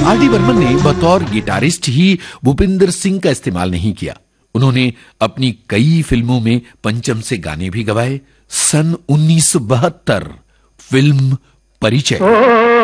R D Burman ने बतौर guitarist ही भूपिंदर सिंह का इस्तेमाल नहीं किया। उन्होंने अपनी कई फिल्मों में पंचम से गाने भी गवाए। सन 1972 फिल्म परिचय